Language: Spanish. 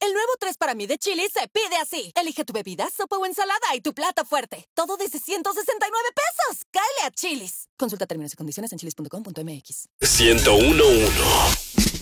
El nuevo 3 para mí de Chili's se pide así. Elige tu bebida, sopa o ensalada y tu plato fuerte. Todo desde 169 pesos. ¡Cáele a Chili's! Consulta términos y condiciones en chili's.com.mx. 101.1